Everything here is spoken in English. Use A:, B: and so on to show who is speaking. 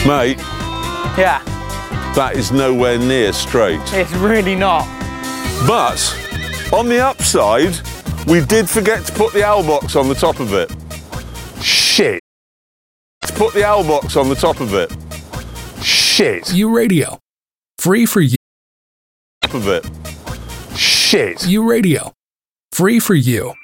A: Mate,
B: Yeah,
A: that is nowhere near straight.
B: it's really not.
A: But on the upside, we did forget to put the owl box on the top of it. Shit. To put the owl box on the top of it. Shit.
C: U Radio. Free for you.
A: Top of it. Shit.
C: U Radio. Free for you.